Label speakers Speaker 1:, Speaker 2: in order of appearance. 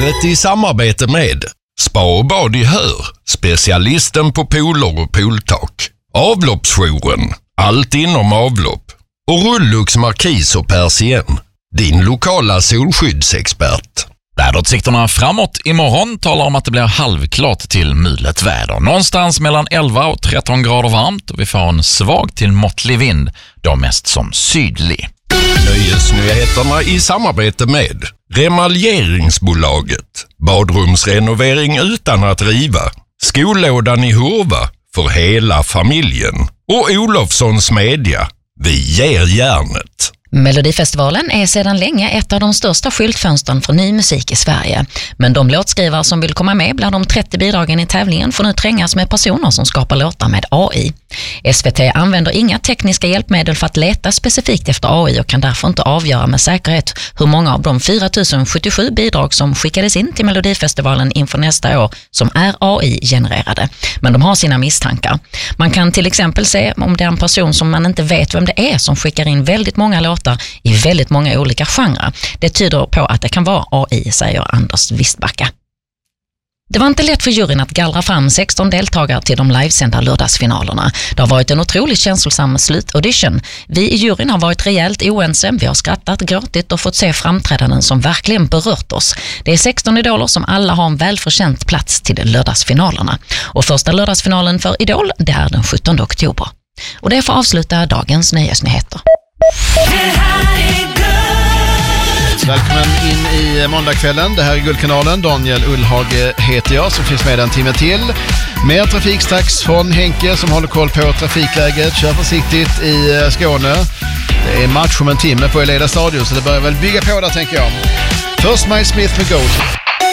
Speaker 1: programmet i samarbete med Spa och bad i Hör, specialisten på pooler och pooltak. Avloppsjouren, allt inom avlopp. Och Rullux Markis och Persien, din lokala solskyddsexpert.
Speaker 2: Väderutsikterna framåt imorgon talar om att det blir halvklart till mulet väder. Någonstans mellan 11 och 13 grader varmt och vi får en svag till måttlig vind, då mest som sydlig.
Speaker 1: Nöjesnyheterna i samarbete med Remaljeringsbolaget. Badrumsrenovering utan att riva. Skollådan i Hurva för hela familjen. Och Olofssons Media. Vi ger järnet.
Speaker 3: Melodifestivalen är sedan länge ett av de största skyltfönstren för ny musik i Sverige. Men de låtskrivare som vill komma med bland de 30 bidragen i tävlingen får nu trängas med personer som skapar låtar med AI. SVT använder inga tekniska hjälpmedel för att leta specifikt efter AI och kan därför inte avgöra med säkerhet hur många av de 4077 bidrag som skickades in till Melodifestivalen inför nästa år som är AI-genererade. Men de har sina misstankar. Man kan till exempel se om det är en person som man inte vet vem det är som skickar in väldigt många låtar i väldigt många olika genrer. Det tyder på att det kan vara AI, säger Anders Wistbacka. Det var inte lätt för juryn att gallra fram 16 deltagare till de livesända lördagsfinalerna. Det har varit en otroligt känslosam slutaudition. Vi i juryn har varit rejält oense. Vi har skrattat, gråtit och fått se framträdanden som verkligen berört oss. Det är 16 idoler som alla har en välförtjänt plats till lördagsfinalerna. Och första lördagsfinalen för Idol, det är den 17 oktober. Och det får avsluta dagens nöjesnyheter.
Speaker 4: Välkommen in i måndagskvällen. Det här är Guldkanalen. Daniel Ullhage heter jag som finns med en timme till. Mer trafikstrax från Henke som håller koll på trafikläget. Kör försiktigt i Skåne. Det är match om en timme på Eleda Stadion så det börjar väl bygga på där tänker jag. Först Miles Smith med Gold.